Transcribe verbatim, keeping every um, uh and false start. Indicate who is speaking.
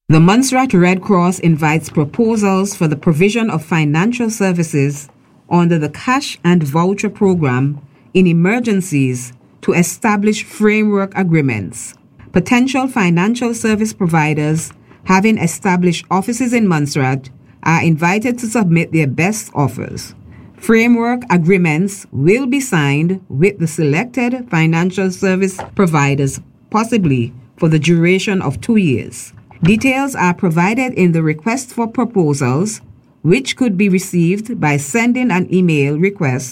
Speaker 1: The Montserrat Red Cross invites proposals for the provision of financial services under the Cash and Voucher Program in emergencies to establish framework agreements. Potential financial service providers having established offices in Montserrat are invited to submit their best offers. Framework agreements will be signed with the selected financial service providers, possibly for the duration of two years. Details are provided in the request for proposals, which could be received by sending an email request